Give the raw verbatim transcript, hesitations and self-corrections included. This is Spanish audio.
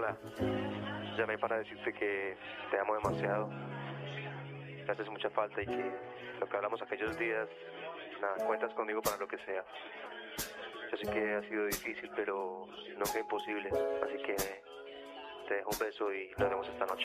Hola, llamé para decirte que te amo demasiado, me haces mucha falta y que lo que hablamos aquellos días, nada, cuentas conmigo para lo que sea. Yo sé que ha sido difícil, pero nunca imposible, así que te dejo un beso y lo haremos esta noche.